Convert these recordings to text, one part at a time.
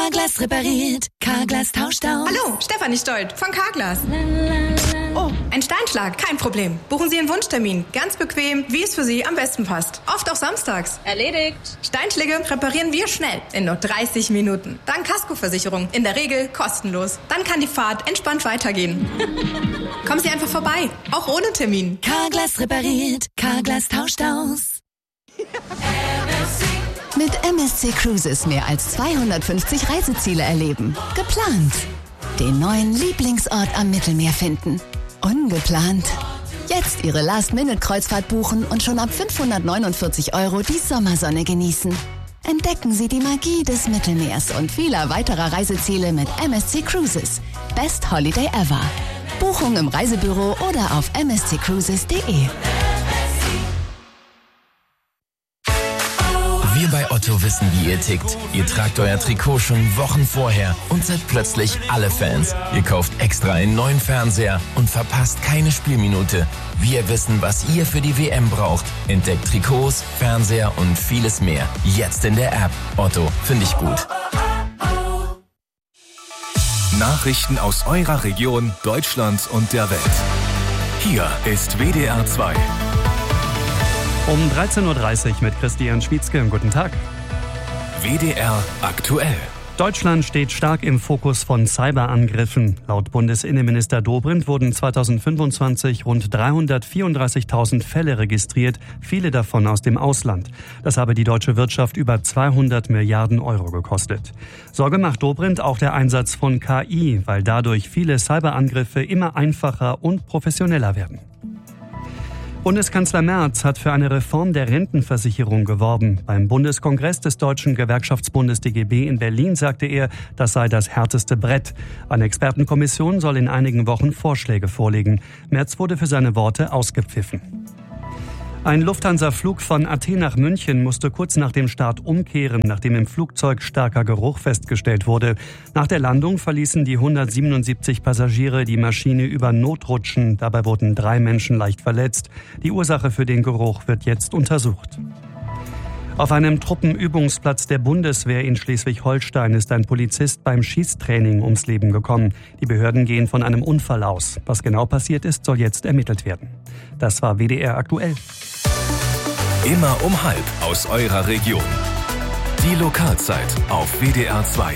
Carglass repariert, Carglass tauscht aus. Hallo, Stefanie Stolt von Carglass. Oh, ein Steinschlag, kein Problem. Buchen Sie Ihren Wunschtermin. Ganz bequem, wie es für Sie am besten passt. Oft auch samstags. Erledigt. Steinschläge reparieren wir schnell, in nur 30 Minuten. Dann Kaskoversicherung, in der Regel kostenlos. Dann kann die Fahrt entspannt weitergehen. Kommen Sie einfach vorbei, auch ohne Termin. Carglass repariert, Carglass tauscht aus. Mit MSC Cruises mehr als 250 Reiseziele erleben. Geplant. Den neuen Lieblingsort am Mittelmeer finden. Ungeplant. Jetzt Ihre Last-Minute-Kreuzfahrt buchen und schon ab 549 € die Sommersonne genießen. Entdecken Sie die Magie des Mittelmeers und vieler weiterer Reiseziele mit MSC Cruises. Best Holiday ever. Buchung im Reisebüro oder auf msccruises.de. Wir bei Otto wissen, wie ihr tickt. Ihr tragt euer Trikot schon Wochen vorher und seid plötzlich alle Fans. Ihr kauft extra einen neuen Fernseher und verpasst keine Spielminute. Wir wissen, was ihr für die WM braucht. Entdeckt Trikots, Fernseher und vieles mehr. Jetzt in der App. Otto, finde ich gut. Nachrichten aus eurer Region, Deutschland und der Welt. Hier ist WDR 2. Um 13.30 Uhr mit Christian Schmietzke. Guten Tag. WDR aktuell. Deutschland steht stark im Fokus von Cyberangriffen. Laut Bundesinnenminister Dobrindt wurden 2025 rund 334.000 Fälle registriert, viele davon aus dem Ausland. Das habe die deutsche Wirtschaft über 200 Milliarden € gekostet. Sorge macht Dobrindt auch der Einsatz von KI, weil dadurch viele Cyberangriffe immer einfacher und professioneller werden. Bundeskanzler Merz hat für eine Reform der Rentenversicherung geworben. Beim Bundeskongress des Deutschen Gewerkschaftsbundes DGB in Berlin sagte er, das sei das härteste Brett. Eine Expertenkommission soll in einigen Wochen Vorschläge vorlegen. Merz wurde für seine Worte ausgepfiffen. Ein Lufthansa-Flug von Athen nach München musste kurz nach dem Start umkehren, nachdem im Flugzeug starker Geruch festgestellt wurde. Nach der Landung verließen die 177 Passagiere die Maschine über Notrutschen. Dabei wurden 3 Menschen leicht verletzt. Die Ursache für den Geruch wird jetzt untersucht. Auf einem Truppenübungsplatz der Bundeswehr in Schleswig-Holstein ist ein Polizist beim Schießtraining ums Leben gekommen. Die Behörden gehen von einem Unfall aus. Was genau passiert ist, soll jetzt ermittelt werden. Das war WDR aktuell. Immer um 12:30 aus eurer Region. Die Lokalzeit auf WDR 2.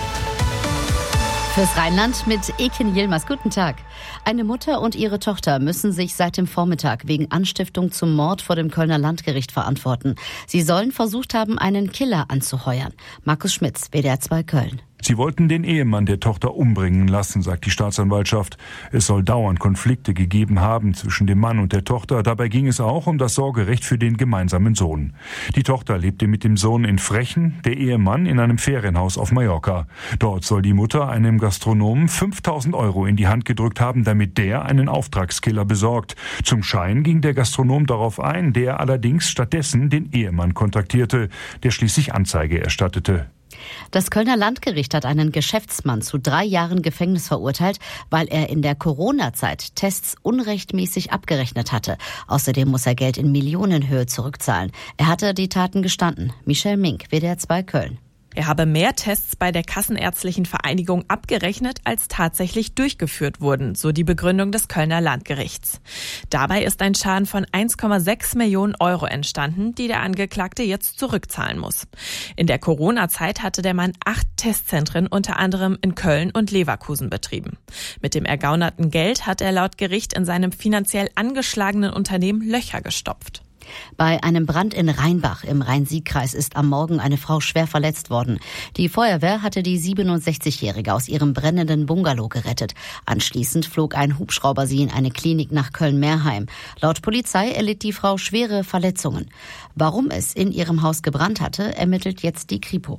Fürs Rheinland mit Ekin Yilmaz. Guten Tag. Eine Mutter und ihre Tochter müssen sich seit dem Vormittag wegen Anstiftung zum Mord vor dem Kölner Landgericht verantworten. Sie sollen versucht haben, einen Killer anzuheuern. Markus Schmitz, WDR 2 Köln. Sie wollten den Ehemann der Tochter umbringen lassen, sagt die Staatsanwaltschaft. Es soll dauernd Konflikte gegeben haben zwischen dem Mann und der Tochter. Dabei ging es auch um das Sorgerecht für den gemeinsamen Sohn. Die Tochter lebte mit dem Sohn in Frechen, der Ehemann in einem Ferienhaus auf Mallorca. Dort soll die Mutter einem Gastronomen 5.000 € in die Hand gedrückt haben, damit der einen Auftragskiller besorgt. Zum Schein ging der Gastronom darauf ein, der allerdings stattdessen den Ehemann kontaktierte, der schließlich Anzeige erstattete. Das Kölner Landgericht hat einen Geschäftsmann zu 3 Jahren Gefängnis verurteilt, weil er in der Corona-Zeit Tests unrechtmäßig abgerechnet hatte. Außerdem muss er Geld in Millionenhöhe zurückzahlen. Er hatte die Taten gestanden. Michel Mink, WDR 2 Köln. Er habe mehr Tests bei der Kassenärztlichen Vereinigung abgerechnet, als tatsächlich durchgeführt wurden, so die Begründung des Kölner Landgerichts. Dabei ist ein Schaden von 1,6 Millionen € entstanden, die der Angeklagte jetzt zurückzahlen muss. In der Corona-Zeit hatte der Mann 8 Testzentren unter anderem in Köln und Leverkusen betrieben. Mit dem ergaunerten Geld hat er laut Gericht in seinem finanziell angeschlagenen Unternehmen Löcher gestopft. Bei einem Brand in Rheinbach im Rhein-Sieg-Kreis ist am Morgen eine Frau schwer verletzt worden. Die Feuerwehr hatte die 67-Jährige aus ihrem brennenden Bungalow gerettet. Anschließend flog ein Hubschrauber sie in eine Klinik nach Köln-Meerheim. Laut Polizei erlitt die Frau schwere Verletzungen. Warum es in ihrem Haus gebrannt hatte, ermittelt jetzt die Kripo.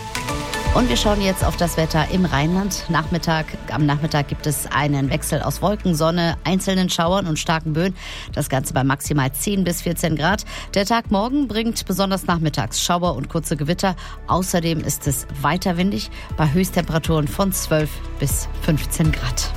Und wir schauen jetzt auf das Wetter im Rheinland. Am Nachmittag gibt es einen Wechsel aus Wolken, Sonne, einzelnen Schauern und starken Böen. Das Ganze bei maximal 10 bis 14 Grad. Der Tag morgen bringt besonders nachmittags Schauer und kurze Gewitter. Außerdem ist es weiter windig bei Höchsttemperaturen von 12 bis 15 Grad.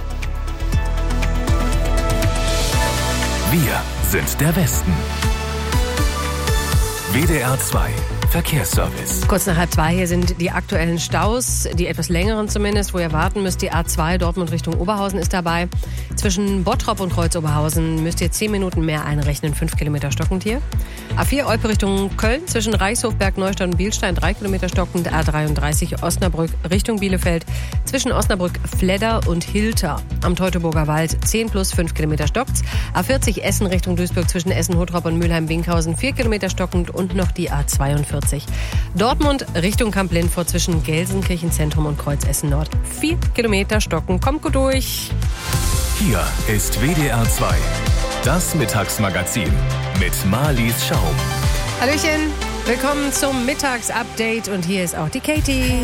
Wir sind der Westen. WDR 2 Verkehrsservice. Kurz nach 1:30 hier sind die aktuellen Staus, die etwas längeren zumindest, wo ihr warten müsst. Die A2 Dortmund Richtung Oberhausen ist dabei. Zwischen Bottrop und Kreuz-Oberhausen müsst ihr 10 Minuten mehr einrechnen, 5 Kilometer stockend hier. A4 Olpe Richtung Köln, zwischen Reichshof, Bergneustadt und Bielstein 3 Kilometer stockend. A33 Osnabrück Richtung Bielefeld, zwischen Osnabrück, Fledder und Hilter am Teutoburger Wald 10 plus 5 Kilometer stockt. A40 Essen Richtung Duisburg, zwischen Essen, Hottrop und Mülheim-Winkhausen 4 Kilometer stockend und noch die A42. Dortmund Richtung Kamp-Lindfort zwischen Gelsenkirchen-Zentrum und Kreuz Essen Nord 4 Kilometer stocken. Kommt gut durch. Hier ist WDR 2, das Mittagsmagazin mit Marlies Schaum. Hallöchen, willkommen zum Mittagsupdate und hier ist auch die Katie.